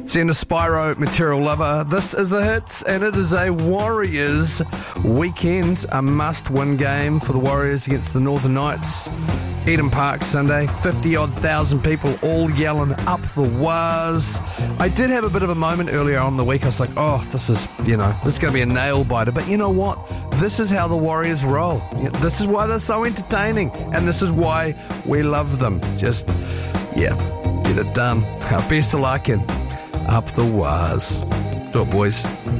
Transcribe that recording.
Send a Spyro material lover. This is The Hits, and it is a Warriors weekend, a must-win game for the Warriors against the Northern Knights. Eden Park Sunday, 50-odd thousand people all yelling up the Wars. I did have a bit of a moment earlier on in the week. I was like, oh, this is going to be a nail-biter. But you know what? This is how the Warriors roll. This is why they're so entertaining, and this is why we love them. Just, get it done. Best of luck and up the Wars. Do it, boys.